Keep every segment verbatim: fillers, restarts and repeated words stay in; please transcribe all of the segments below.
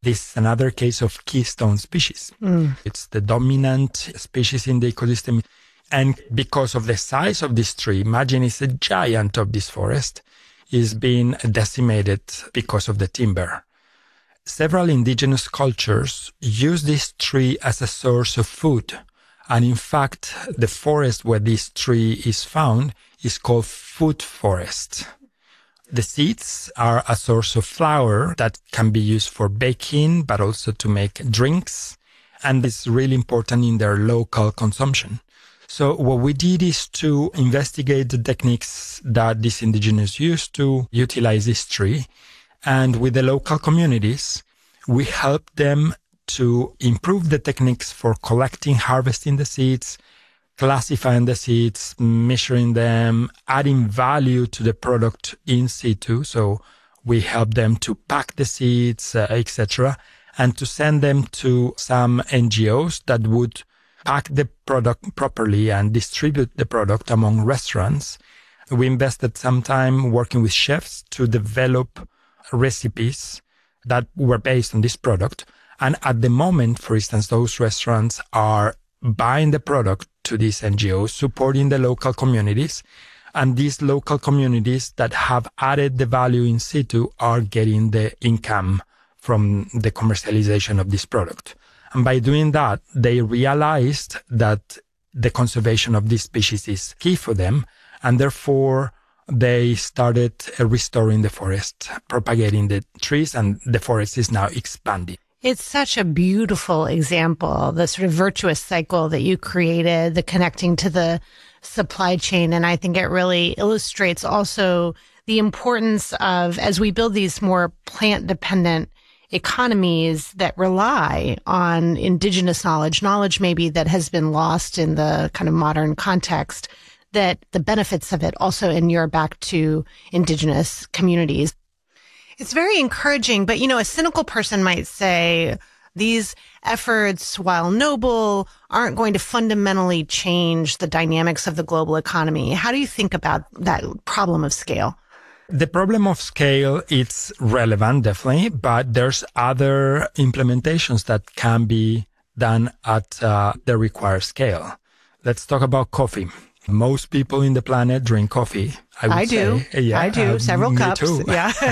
This is another case of keystone species. Mm. It's the dominant species in the ecosystem. And because of the size of this tree, imagine it's a giant of this forest, is being decimated because of the timber. Several indigenous cultures use this tree as a source of food. And in fact, the forest where this tree is found is called food forest. The seeds are a source of flour that can be used for baking, but also to make drinks. And it's really important in their local consumption. So what we did is to investigate the techniques that these indigenous use to utilize this tree. And with the local communities, we helped them to improve the techniques for collecting, harvesting the seeds, classifying the seeds, measuring them, adding value to the product in situ. So we help them to pack the seeds, uh, et cetera, and to send them to some N G Os that would pack the product properly and distribute the product among restaurants. We invested some time working with chefs to develop recipes that were based on this product. And at the moment, for instance, those restaurants are buying the product to these N G Os, supporting the local communities. And these local communities that have added the value in situ are getting the income from the commercialization of this product. And by doing that, they realized that the conservation of this species is key for them. And therefore, they started restoring the forest, propagating the trees, and the forest is now expanding. It's such a beautiful example, the sort of virtuous cycle that you created, the connecting to the supply chain. And I think it really illustrates also the importance of, as we build these more plant-dependent economies that rely on indigenous knowledge, knowledge maybe that has been lost in the kind of modern context, that the benefits of it also inure back to indigenous communities. It's very encouraging, but, you know, a cynical person might say these efforts, while noble, aren't going to fundamentally change the dynamics of the global economy. How do you think about that problem of scale? The problem of scale, it's relevant, definitely, but there's other implementations that can be done at uh, the required scale. Let's talk about coffee. Most people in the planet drink coffee. I, would I do. Say. Yeah, I do. Uh, Several me cups. Too.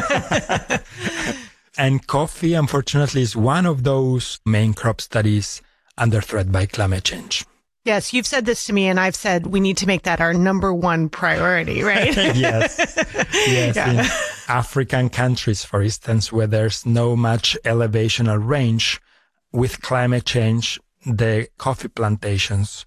Yeah. And coffee, unfortunately, is one of those main crops that is under threat by climate change. Yes, you've said this to me, and I've said we need to make that our number one priority, right? Yes. Yes. Yeah. In African countries, for instance, where there's no much elevation or range, with climate change, the coffee plantations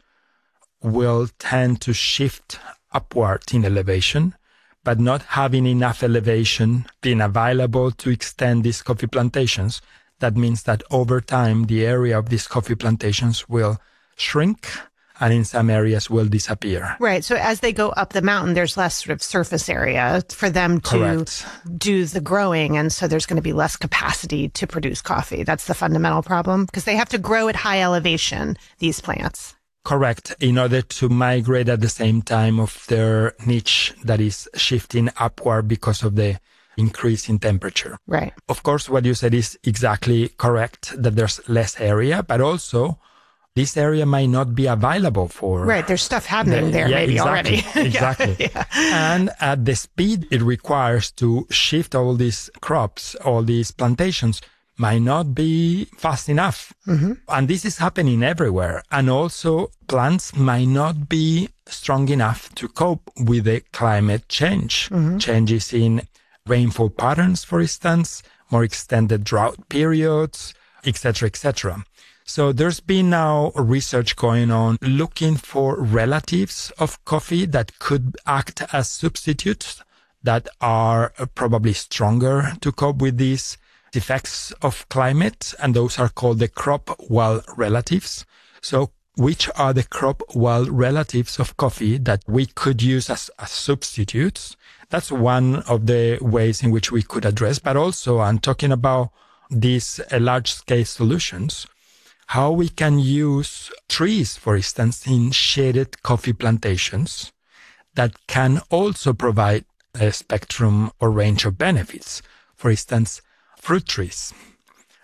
will tend to shift upward in elevation, but not having enough elevation being available to extend these coffee plantations. That means that over time, the area of these coffee plantations will shrink and in some areas will disappear. Right. So as they go up the mountain, there's less sort of surface area for them to Correct. do the growing. And so there's going to be less capacity to produce coffee. That's the fundamental problem, because they have to grow at high elevation, these plants. Correct. In order to migrate at the same time of their niche that is shifting upward because of the increase in temperature. Right. Of course, what you said is exactly correct, that there's less area, but also this area might not be available for... Right. There's stuff happening the, there yeah, maybe exactly, already. Exactly. Yeah, yeah. And at the speed it requires to shift all these crops, all these plantations, might not be fast enough. Mm-hmm. And this is happening everywhere. And also plants might not be strong enough to cope with the climate change. Mm-hmm. Changes in rainfall patterns, for instance, more extended drought periods, et cetera, et cetera. So there's been now research going on looking for relatives of coffee that could act as substitutes that are probably stronger to cope with these effects of climate, and those are called the crop wild relatives. So which are the crop wild relatives of coffee that we could use as, as substitutes? That's one of the ways in which we could address, but also I'm talking about these uh, large-scale solutions, how we can use trees, for instance, in shaded coffee plantations that can also provide a spectrum or range of benefits. For instance, fruit trees.